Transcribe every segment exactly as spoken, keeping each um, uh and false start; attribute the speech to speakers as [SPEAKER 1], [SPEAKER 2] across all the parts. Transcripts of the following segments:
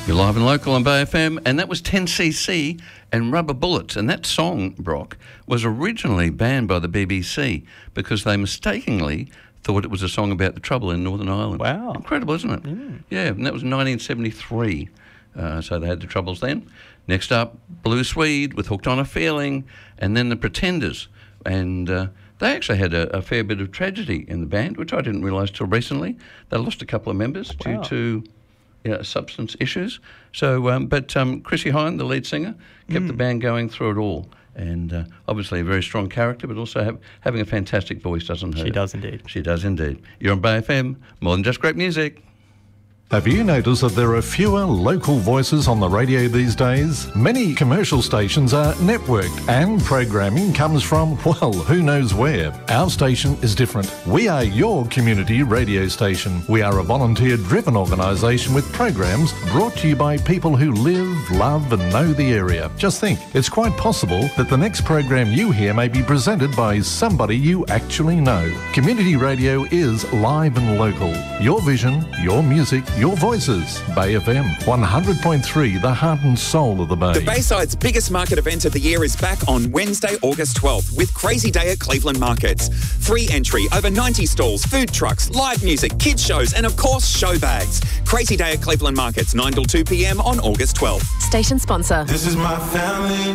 [SPEAKER 1] You're live and local on Bay F M, and that was ten C C and Rubber Bullets. And that song, Brock, was originally banned by the B B C because they mistakenly thought it was a song about the trouble in Northern Ireland.
[SPEAKER 2] Wow.
[SPEAKER 1] Incredible, isn't it?
[SPEAKER 2] Mm.
[SPEAKER 1] Yeah, and that was nineteen seventy-three, uh, so they had the Troubles then. Next up, Blue Swede with Hooked on a Feeling, and then the Pretenders. And uh, they actually had a, a fair bit of tragedy in the band, which I didn't realise till recently. They lost a couple of members
[SPEAKER 2] Wow.
[SPEAKER 1] due to... Yeah, substance issues. So, um, but um, Chrissy Hine, the lead singer, kept mm. the band going through it all, and uh, obviously a very strong character, but also have, having a fantastic voice, doesn't her?
[SPEAKER 2] She does indeed.
[SPEAKER 1] She does indeed. You're on Bay F M, more than just great music.
[SPEAKER 3] Have you noticed that there are fewer local voices on the radio these days? Many commercial stations are networked and programming comes from, well, who knows where. Our station is different. We are your community radio station. We are a volunteer-driven organisation with programs brought to you by people who live, love and know the area. Just think, it's quite possible that the next program you hear may be presented by somebody you actually know. Community radio is live and local. Your vision, your music, your voices. Bay F M, one hundred point three, the heart and soul of the Bay.
[SPEAKER 4] The Bayside's biggest market event of the year is back on Wednesday, August twelfth with Crazy Day at Cleveland Markets. Free entry, over ninety stalls, food trucks, live music, kids shows and of course show bags. Crazy Day at Cleveland Markets, nine till two p m on August twelfth.
[SPEAKER 5] Station sponsor.
[SPEAKER 6] This is my family,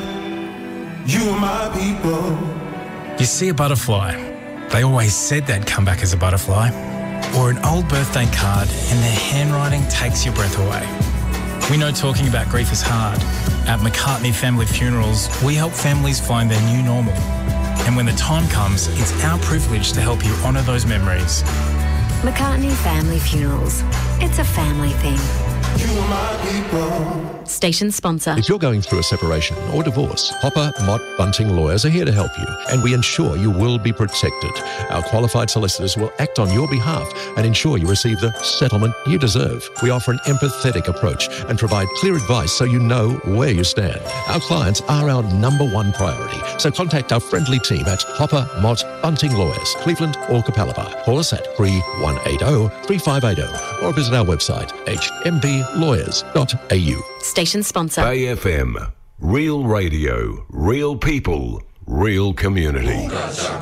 [SPEAKER 6] you are my people.
[SPEAKER 7] You see a butterfly. They always said they'd come back as a butterfly. Or an old birthday card and their handwriting takes your breath away. We know talking about grief is hard. At McCartney Family Funerals, we help families find their new normal. And when the time comes, it's our privilege to help you honour those memories.
[SPEAKER 5] McCartney Family Funerals. It's a family thing.
[SPEAKER 6] You are my people.
[SPEAKER 5] Station sponsor.
[SPEAKER 8] If you're going through a separation or divorce, Hopper, Mott, Bunting Lawyers are here to help you, and we ensure you will be protected. Our qualified solicitors will act on your behalf and ensure you receive the settlement you deserve. We offer an empathetic approach and provide clear advice so you know where you stand. Our clients are our number one priority, so contact our friendly team at Hopper, Mott, Bunting Lawyers, Cleveland or Capalaba. Call us at three one eight zero, three five eight zero or visit our website, h m b lawyers dot a u.
[SPEAKER 5] Station sponsor.
[SPEAKER 9] Bay F M. Real radio, real people, real community.